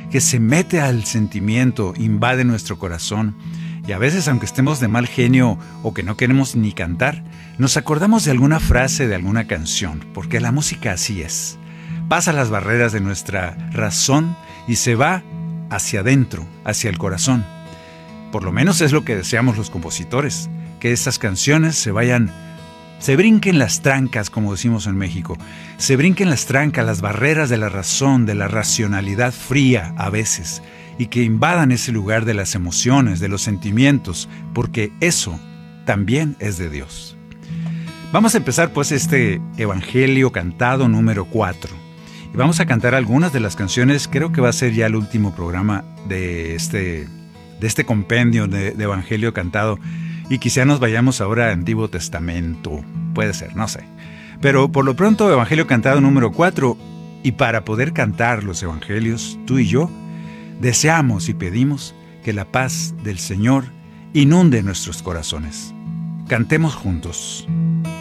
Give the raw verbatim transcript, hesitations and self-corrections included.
que se mete al sentimiento, invade nuestro corazón. Y a veces, aunque estemos de mal genio o que no queremos ni cantar, nos acordamos de alguna frase de alguna canción, porque la música así es. Pasa las barreras de nuestra razón y se va hacia adentro, hacia el corazón. Por lo menos es lo que deseamos los compositores, que estas canciones se vayan, se brinquen las trancas, como decimos en México, se brinquen las trancas, las barreras de la razón, de la racionalidad fría a veces, y que invadan ese lugar de las emociones, de los sentimientos, porque eso también es de Dios. Vamos a empezar pues este Evangelio cantado número cuatro. Y vamos a cantar algunas de las canciones, creo que va a ser ya el último programa de este, de este compendio de, de Evangelio cantado. Y quizá nos vayamos ahora al Antiguo Testamento, puede ser, no sé. Pero por lo pronto Evangelio cantado número cuatro, y para poder cantar los Evangelios, tú y yo, deseamos y pedimos que la paz del Señor inunde nuestros corazones. Cantemos juntos.